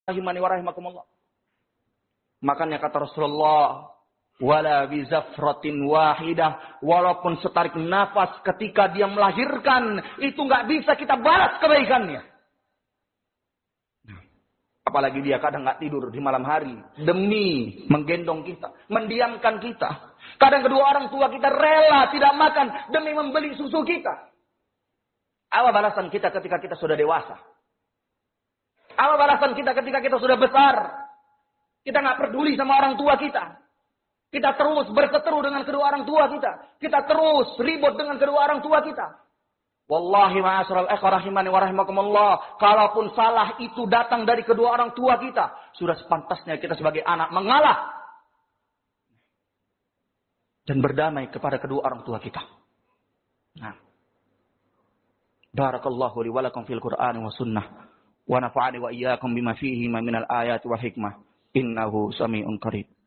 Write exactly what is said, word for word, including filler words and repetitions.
rahimani wa rahimakumullah. Makanya kata Rasulullah, wala bizafratin wahidah, walaupun setarik nafas ketika dia melahirkan, itu nggak bisa kita balas kebaikannya. Apalagi dia kadang nggak tidur di malam hari demi menggendong kita, mendiamkan kita. Kadang kedua orang tua kita rela tidak makan demi membeli susu kita. Apa balasan kita ketika kita sudah dewasa? Apa balasan kita ketika kita sudah besar? Kita nggak peduli sama orang tua kita. Kita terus berseteru dengan kedua orang tua kita. Kita terus ribut dengan kedua orang tua kita. Wallahi ma'asyiral ikhwah rahimani wa rahimakumullah. Kalaupun salah itu datang dari kedua orang tua kita, sudah sepantasnya kita sebagai anak mengalah dan berdamai kepada kedua orang tua kita. Nah. Barakallahu li wa lakum fil Qur'an wa sunnah. Wa nafa'ani wa iyyakum bima fihi minal ayati wal hikmah. Innahu sami'un qarib.